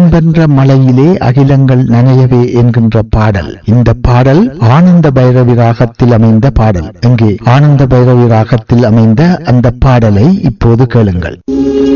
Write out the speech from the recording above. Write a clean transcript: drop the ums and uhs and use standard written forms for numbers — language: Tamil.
அன்பென்ற மலையிலே அகிலங்கள் நனையவே என்கின்ற பாடல். இந்த பாடல் ஆனந்த பைரவி ராகத்தில் அமைந்த பாடல். இங்கே ஆனந்த பைரவி ராகத்தில் அமைந்த அந்த பாடலை இப்போது கேளுங்கள்.